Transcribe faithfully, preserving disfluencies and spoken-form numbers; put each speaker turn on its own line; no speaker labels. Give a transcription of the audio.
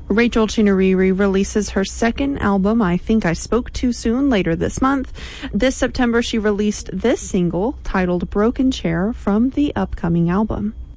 Rachel Chinouriri releases her second album, I Think I Spoke Too Soon, later this month. This September, she released this single titled Broken Chair from the upcoming album.